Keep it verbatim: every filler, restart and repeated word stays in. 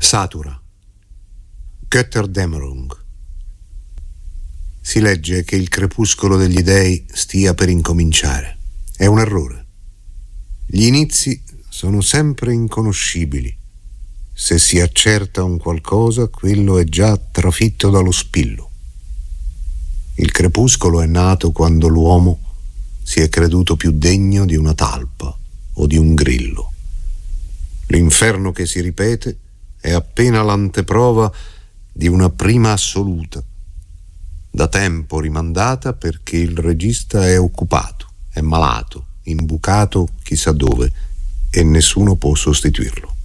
Satura. Götterdämmerung. Si legge che il crepuscolo degli dei stia per incominciare. È un errore. Gli inizi sono sempre inconoscibili. Se si accerta un qualcosa, quello è già trafitto dallo spillo. Il crepuscolo è nato quando l'uomo si è creduto più degno di una talpa o di un grillo. L'inferno che si ripete è appena l'anteprova di una prima assoluta, da tempo rimandata perché il regista è occupato, è malato, imbucato chissà dove, e nessuno può sostituirlo.